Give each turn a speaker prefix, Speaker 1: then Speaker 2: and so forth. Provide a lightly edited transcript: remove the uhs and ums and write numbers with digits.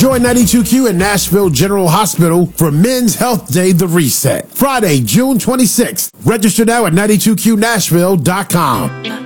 Speaker 1: Join 92Q at Nashville General Hospital for Men's Health Day The Reset. Friday, June 26th. Register now at 92QNashville.com.